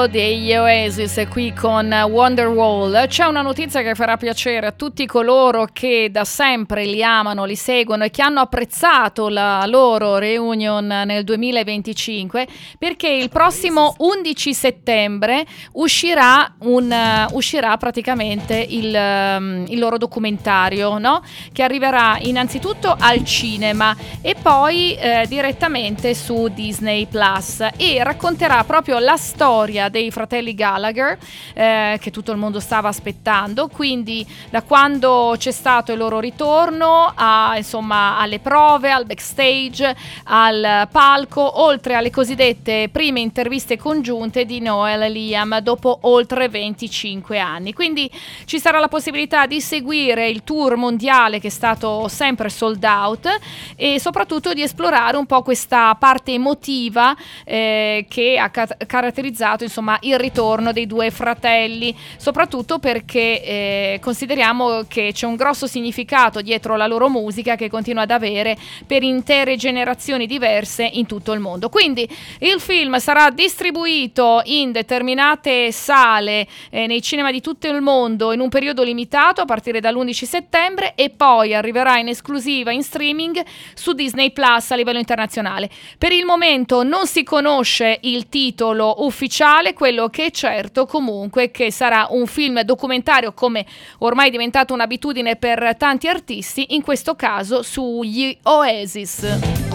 Degli Oasis qui con Wonderwall. C'è una notizia che farà piacere a tutti coloro che da sempre li amano, li seguono e che hanno apprezzato la loro reunion nel 2025, perché il prossimo 11 settembre uscirà praticamente il loro documentario, no? Che arriverà innanzitutto al cinema e poi direttamente su Disney Plus, e racconterà proprio la storia dei fratelli Gallagher, che tutto il mondo stava aspettando, quindi da quando c'è stato il loro ritorno alle prove, al backstage, al palco, oltre alle cosiddette prime interviste congiunte di Noel e Liam dopo oltre 25 anni. Quindi ci sarà la possibilità di seguire il tour mondiale, che è stato sempre sold out, e soprattutto di esplorare un po' questa parte emotiva che ha caratterizzato il ritorno dei due fratelli, soprattutto perché consideriamo che c'è un grosso significato dietro la loro musica, che continua ad avere per intere generazioni diverse in tutto il mondo. Quindi il film sarà distribuito in determinate sale nei cinema di tutto il mondo in un periodo limitato a partire dall'11 settembre, e poi arriverà in esclusiva in streaming su Disney Plus a livello internazionale. Per il momento non si conosce il titolo ufficiale. Quello che è certo comunque che sarà un film documentario, come ormai è diventato un'abitudine per tanti artisti, in questo caso sugli Oasis.